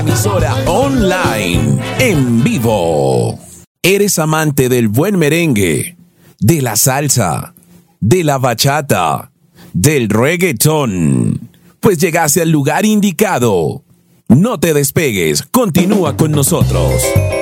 Emisora online, en vivo. ¿Eres amante del buen merengue, de la salsa, de la bachata, del reggaetón? Pues llegaste al lugar indicado. No te despegues, continúa con nosotros.